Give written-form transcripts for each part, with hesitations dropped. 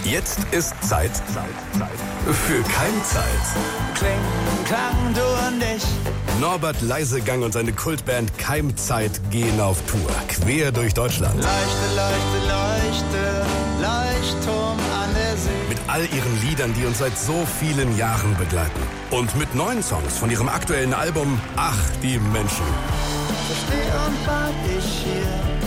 Jetzt ist Zeit für Keimzeit. Kling, Klang, du und ich. Norbert Leisegang und seine Kultband Keimzeit gehen auf Tour, quer durch Deutschland. Leuchte, leuchte, leuchte, Leuchtturm an der See. Mit all ihren Liedern, die uns seit so vielen Jahren begleiten. Und mit neuen Songs von ihrem aktuellen Album Ach, die Menschen. Ich steh und wart ich hier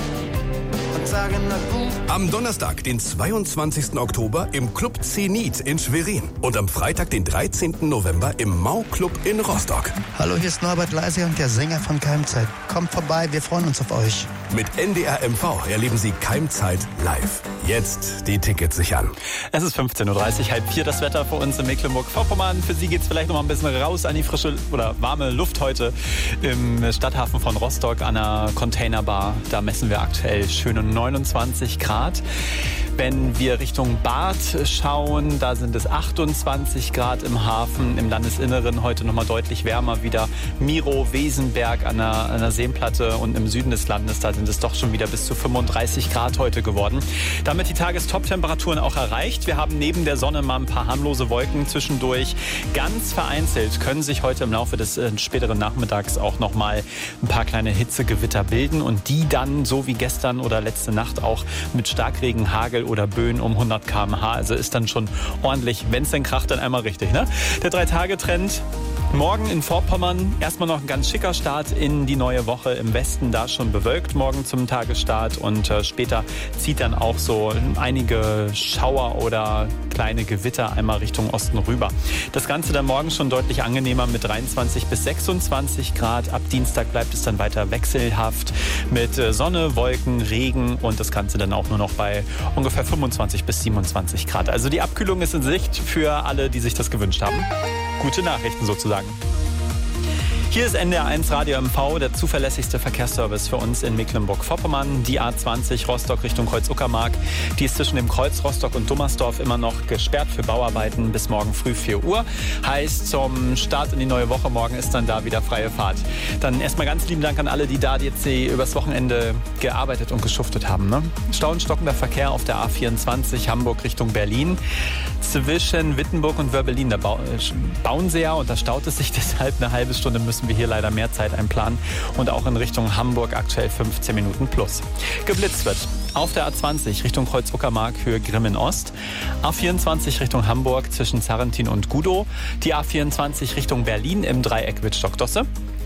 und sage na gut. Am Donnerstag, den 22. Oktober im Club Zenit in Schwerin. Und am Freitag, den 13. November im Mau-Club in Rostock. Hallo, hier ist Norbert Leisegang, der Sänger von Keimzeit. Kommt vorbei, wir freuen uns auf euch. Mit NDR MV erleben Sie Keimzeit live. Jetzt die Tickets sichern. Es ist 15.30 Uhr, 3:30 das Wetter für uns in Mecklenburg-Vorpommern. Für Sie geht's vielleicht noch mal ein bisschen raus an die frische oder warme Luft heute im Stadthafen von Rostock an der Containerbar. Da messen wir aktuell schöne 29 Grad. Wenn wir Richtung Bad schauen, da sind es 28 Grad im Hafen. Im Landesinneren heute nochmal deutlich wärmer wieder. Miro, Wesenberg an der Seenplatte und im Süden des Landes, da sind es doch schon wieder bis zu 35 Grad heute geworden. Damit die Tagestop-Temperaturen auch erreicht. Wir haben neben der Sonne mal ein paar harmlose Wolken zwischendurch. Ganz vereinzelt können sich heute im Laufe des späteren Nachmittags auch nochmal ein paar kleine Hitzegewitter bilden und die dann, so wie gestern oder letzte Nacht, auch mit Starkregen, Hagel oder Böen um 100 km/h. Also ist dann schon ordentlich, wenn es denn kracht, dann einmal richtig, ne? Der 3-Tage-Trend. Morgen in Vorpommern erstmal noch ein ganz schicker Start in die neue Woche. Im Westen da schon bewölkt morgen zum Tagesstart und später zieht dann auch so einige Schauer oder kleine Gewitter einmal Richtung Osten rüber. Das Ganze dann morgen schon deutlich angenehmer mit 23 bis 26 Grad. Ab Dienstag bleibt es dann weiter wechselhaft mit Sonne, Wolken, Regen und das Ganze dann auch nur noch bei ungefähr 25 bis 27 Grad. Also die Abkühlung ist in Sicht für alle, die sich das gewünscht haben. Gute Nachrichten sozusagen. Hier ist NDR1 Radio MV, der zuverlässigste Verkehrsservice für uns in Mecklenburg-Vorpommern. Die A20 Rostock Richtung Kreuz-Uckermark, die ist zwischen dem Kreuz Rostock und Dummersdorf immer noch gesperrt für Bauarbeiten bis morgen früh 4 Uhr. Heißt, zum Start in die neue Woche morgen ist dann da wieder freie Fahrt. Dann erstmal ganz lieben Dank an alle, die da jetzt übers Wochenende gearbeitet und geschuftet haben. Ne? Stau und stockender Verkehr auf der A24 Hamburg Richtung Berlin. Zwischen Wittenburg und Wörbelin, da bauen sie ja und da staut es sich deshalb eine halbe Stunde, müssen wir hier leider mehr Zeit einplanen und auch in Richtung Hamburg aktuell 15 Minuten plus. Geblitzt wird auf der A20 Richtung Kreuz-Uckermark, Höhe Grimmen Ost, A24 Richtung Hamburg zwischen Zarrentin und Gudow, die A24 Richtung Berlin im Dreieck Wittstock-Dosse,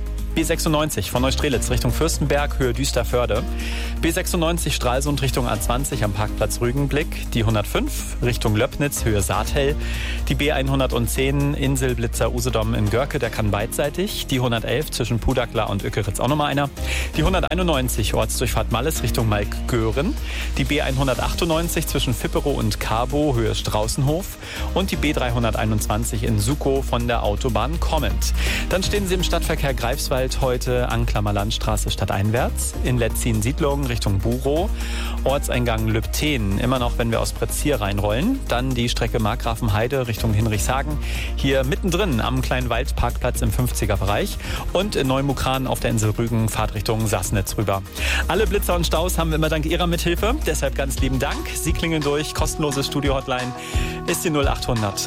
B96 von Neustrelitz Richtung Fürstenberg, Höhe Düsterförde. B96 Stralsund Richtung A20 am Parkplatz Rügenblick. Die 105 Richtung Löbnitz, Höhe Saathell. Die B110 Inselblitzer Usedom in Görke, der kann beidseitig. Die 111 zwischen Pudakla und Ökeritz auch nochmal einer. Die 191 Ortsdurchfahrt Malles Richtung Malk-Göhren. Die B198 zwischen Fipperow und Carbo, Höhe Straußenhof. Und die B321 in Sukow von der Autobahn kommend. Dann stehen Sie im Stadtverkehr Greifswald heute Anklammer Landstraße stadteinwärts, in Letzin Siedlung Richtung Burow, Ortseingang Lübten, immer noch, wenn wir aus Pretzier reinrollen, dann die Strecke Markgrafenheide Richtung Hinrichshagen, hier mittendrin am kleinen Waldparkplatz im 50er-Bereich und in Neumukran auf der Insel Rügen Fahrtrichtung Sassnitz rüber. Alle Blitzer und Staus haben wir immer dank Ihrer Mithilfe, deshalb ganz lieben Dank. Sie klingeln durch, kostenlose Studio-Hotline ist die 0800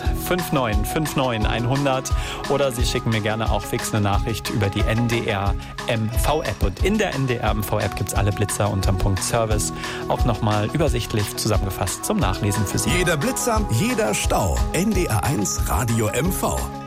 5959 100 oder Sie schicken mir gerne auch fix eine Nachricht über die NDR MV-App. Und in der NDR MV-App gibt es alle Blitzer unterm Punkt Service auch nochmal übersichtlich zusammengefasst zum Nachlesen für Sie. Jeder Blitzer, jeder Stau. NDR1 Radio MV.